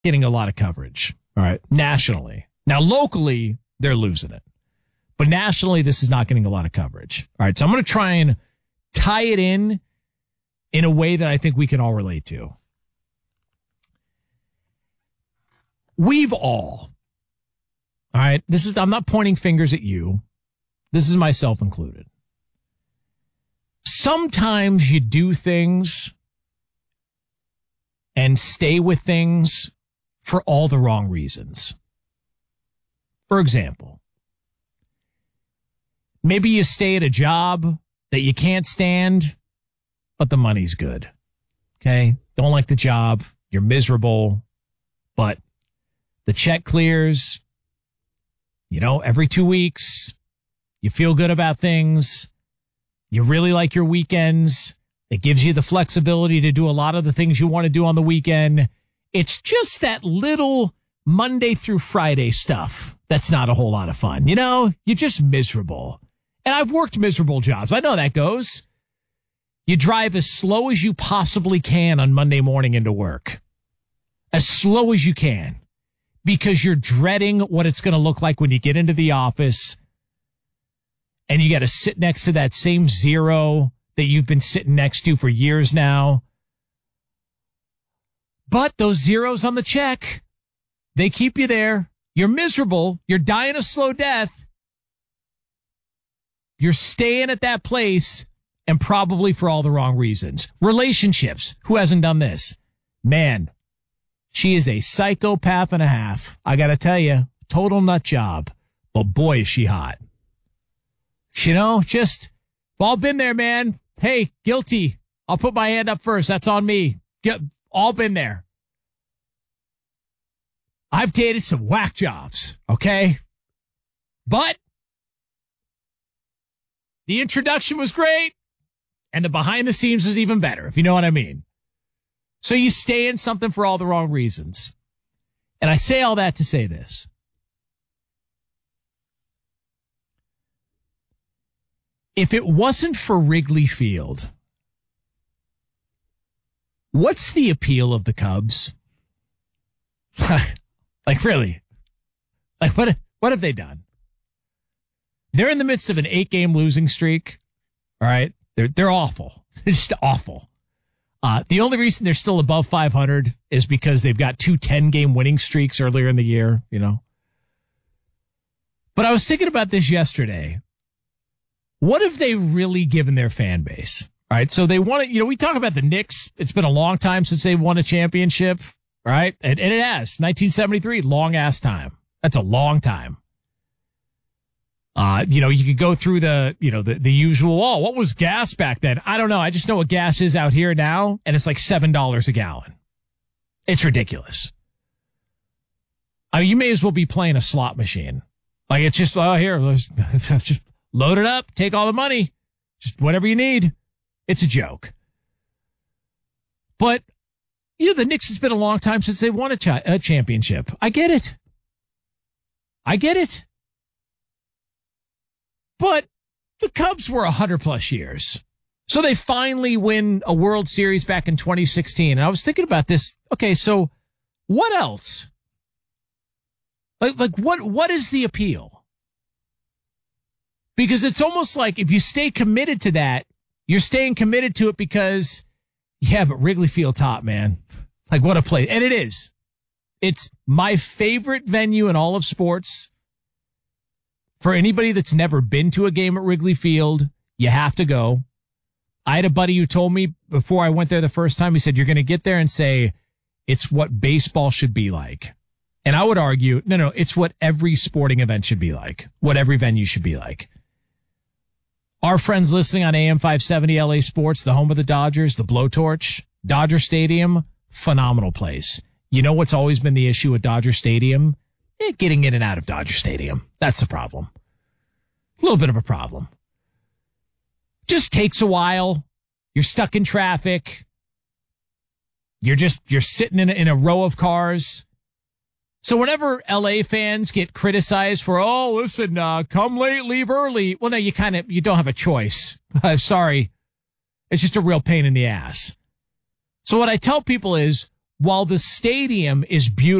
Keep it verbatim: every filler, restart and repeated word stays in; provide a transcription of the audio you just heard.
getting a lot of coverage, all right, nationally. Now, locally, they're losing it. But nationally, this is not getting a lot of coverage. All right, so I'm going to try and tie it in in a way that I think we can all relate to. We've all, all right, this is, I'm not pointing fingers at you. This is myself included. Sometimes you do things and stay with things for all the wrong reasons. For example, maybe you stay at a job that you can't stand, but the money's good. Okay? Don't like the job. You're miserable, but the check clears. You know, every two weeks, you feel good about things. You really like your weekends. It gives you the flexibility to do a lot of the things you want to do on the weekend. It's just that little Monday through Friday stuff that's not a whole lot of fun. You know, you're just miserable. And I've worked miserable jobs. I know that goes. You drive as slow as you possibly can on Monday morning into work. As slow as you can. Because you're dreading what it's going to look like when you get into the office. And you got to sit next to that same zero that you've been sitting next to for years now. But those zeros on the check, they keep you there. You're miserable. You're dying a slow death. You're staying at that place, and probably for all the wrong reasons. Relationships. Who hasn't done this? Man, she is a psychopath and a half. I got to tell you, total nut job. But boy, is she hot. You know, just, we've all been there, man. Hey, guilty. I'll put my hand up first. That's on me. Get, all been there. I've dated some whack jobs, okay? But the introduction was great, and the behind the scenes was even better, if you know what I mean. So you stay in something for all the wrong reasons. And I say all that to say this. If it wasn't for Wrigley Field, what's the appeal of the Cubs? Like, really? Like, what, what have they done? They're in the midst of an eight-game losing streak. All right? They're, they're awful. It's just awful. Uh, the only reason they're still above five hundred is because they've got two ten-game winning streaks earlier in the year, you know? But I was thinking about this yesterday. What have they really given their fan base? All right, so they want to, you know, we talk about the Knicks. It's been a long time since they won a championship, right? And, and it has. nineteen seventy-three, long-ass time. That's a long time. Uh, you know, you could go through the, you know, the, the usual, oh, what was gas back then? I don't know. I just know what gas is out here now, and it's like seven dollars a gallon. It's ridiculous. I mean, you may as well be playing a slot machine. Like, it's just, oh, here, let's just load it up, take all the money, just whatever you need. It's a joke. But, you know, the Knicks, it's been a long time since they won a, cha- a championship. I get it. I get it. But the Cubs were one hundred plus years. So they finally win a World Series back in twenty sixteen. And I was thinking about this. Okay, so what else? Like, like what, what is the appeal? Because it's almost like if you stay committed to that, you're staying committed to it because, yeah, but Wrigley Field top, man. Like, what a place. And it is. It's my favorite venue in all of sports. For anybody that's never been to a game at Wrigley Field, you have to go. I had a buddy who told me before I went there the first time, he said, you're going to get there and say, it's what baseball should be like. And I would argue, no, no, it's what every sporting event should be like, what every venue should be like. Our friends listening on A M five seventy L A Sports, the home of the Dodgers, the Blowtorch, Dodger Stadium, phenomenal place. You know what's always been the issue with Dodger Stadium? Eh, getting in and out of Dodger Stadium. That's the problem. A little bit of a problem. Just takes a while. You're stuck in traffic. You're just, you're sitting in a, in a row of cars. So whenever L A fans get criticized for, oh, listen, uh, come late, leave early. Well, no, you kind of, you don't have a choice. Uh, sorry. It's just a real pain in the ass. So what I tell people is, while the stadium is beautiful.